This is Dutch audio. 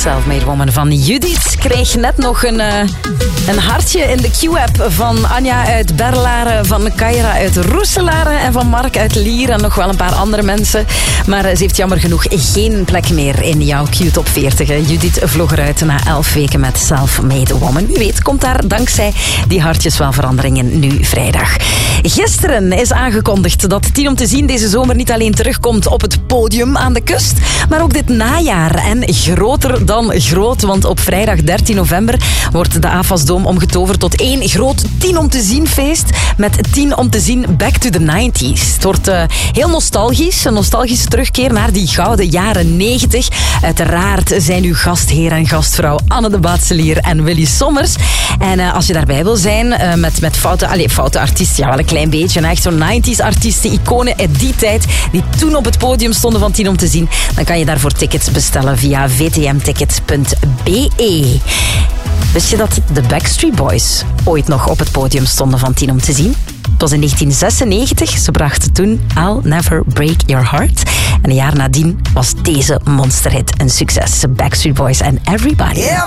Self-Made Woman van Judith. Kreeg net nog een hartje in de Q-app van Anja uit Berlaren, van Kaira uit Roeselare en van Mark uit Lier en nog wel een paar andere mensen. Maar ze heeft jammer genoeg geen plek meer in jouw Q-top 40. Hè. Judith vloog eruit na 11 weken met Self-Made Woman. Wie weet komt daar dankzij die hartjes wel veranderingen nu vrijdag. Gisteren is aangekondigd dat 10 om te zien deze zomer niet alleen terugkomt op het podium aan de kust, maar ook dit najaar. En groter dan groot, want op vrijdag 13 november wordt de AFAS-Dome omgetoverd tot één groot 10 om te zien feest met 10 om te zien Back to the 90s. Het wordt heel nostalgisch, een nostalgische terugkeer naar die gouden jaren 90. Uiteraard zijn uw gastheer en gastvrouw Anne de Baatselier en Willy Sommers. En als je daarbij wil zijn met foute artiesten, ja wel een klein beetje, echt zo'n 90s artiesten, iconen uit die tijd, die toen op het podium stonden van 10 om te zien, dan kan je daarvoor tickets bestellen via vtmtickets.be. Wist je dat de Backstreet Boys ooit nog op het podium stonden van 10 om te zien? Het was in 1996. Ze brachten toen I'll Never Break Your Heart. En een jaar nadien was deze monsterhit een succes. Backstreet Boys and Everybody.